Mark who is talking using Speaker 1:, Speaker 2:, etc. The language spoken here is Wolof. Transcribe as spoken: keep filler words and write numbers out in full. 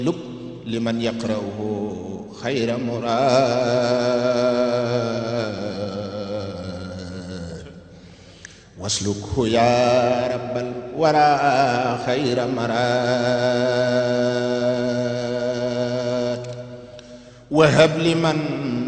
Speaker 1: lub liman yaqra'uhu xayra muraad waslukhu ya rabbal wara xayra maraad wahab liman